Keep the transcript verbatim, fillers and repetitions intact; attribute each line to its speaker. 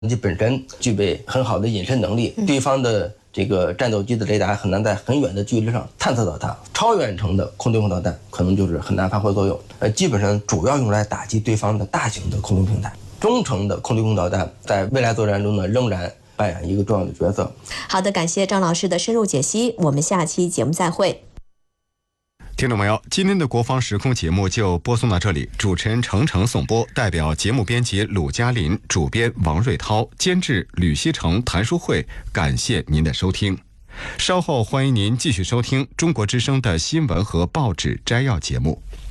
Speaker 1: 机本身具备很好的隐身能力，对方的这个战斗机的雷达很难在很远的距离上探测到它。超远程的空对空导弹可能就是很难发挥作用。呃，基本上主要用来打击对方的大型的空中平台。中程的空对空导弹在未来作战中呢，仍然扮演一个重要的角色。
Speaker 2: 好的，感谢张老师的深入解析，我们下期节目再会。
Speaker 3: 听众朋友，今天的国防时空节目就播送到这里，主持人程程颂播，代表节目编辑鲁嘉林、主编王瑞涛、监制吕锡成、谭淑慧，感谢您的收听。稍后欢迎您继续收听中国之声的新闻和报纸摘要节目。